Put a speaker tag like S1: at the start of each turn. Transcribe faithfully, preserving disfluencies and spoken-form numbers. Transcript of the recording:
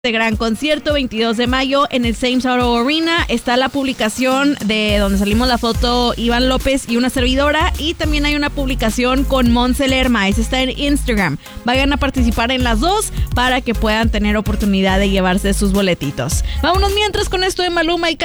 S1: de gran concierto, veintidós de mayo en el Same Auto Arena. Está la publicación de donde salimos la foto Iván López y una servidora, y también hay una publicación con Monse Lerma. Esa está en Instagram. Vayan a participar en las dos para que puedan tener oportunidad de llevarse sus boletitos. Vámonos mientras con esto de Maluma y